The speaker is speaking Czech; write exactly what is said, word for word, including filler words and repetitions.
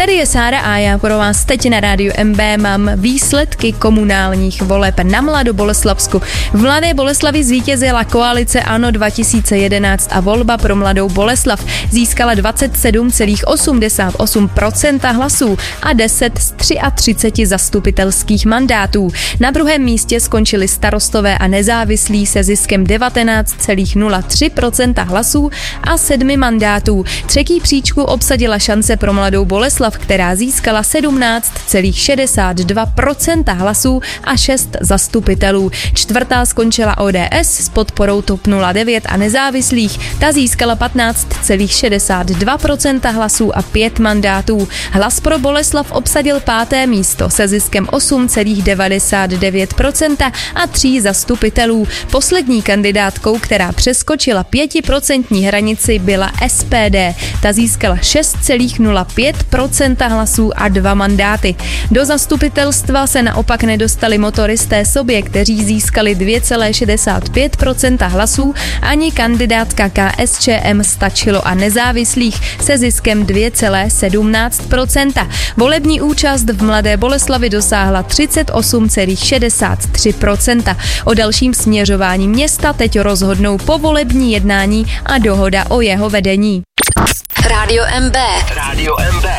Tady je Sára a já pro vás teď na rádiu M B mám výsledky komunálních voleb na Mladoboleslavsku. V Mladé Boleslavi zvítězila koalice ANO dva tisíce jedenáct a volba pro Mladou Boleslav získala dvacet sedm celá osmdesát osm procenta hlasů a deset z třiatřiceti zastupitelských mandátů. Na druhém místě skončili starostové a nezávislí se ziskem devatenáct celá nula tři procenta hlasů a sedmi mandátů. Třetí příčku obsadila Šance pro Mladou Boleslav, která získala sedmnáct celá šedesát dva procenta hlasů a šest zastupitelů. Čtvrtá skončila O D S s podporou TOP nula devět a nezávislých. Ta získala patnáct celá šedesát dva procenta hlasů a pět mandátů. Hlas pro Boleslav obsadil páté místo se ziskem osm celá devadesát devět procenta a tří zastupitelů. Poslední kandidátkou, která přeskočila pětiprocentní hranici, byla S P D. Ta získala šest celá nula pět procenta hlasů a dva mandáty. Do zastupitelstva se naopak nedostali motoristé sobě, kteří získali dvě celá šedesát pět procenta hlasů, ani kandidátka K S Č M Stačilo a nezávislých se ziskem dvě celá sedmnáct procenta. Volební účast v Mladé Boleslavi dosáhla třicet osm celá šedesát tři procenta. O dalším směřování města teď rozhodnou povolební jednání a dohoda o jeho vedení. Rádio M B. Rádio M B.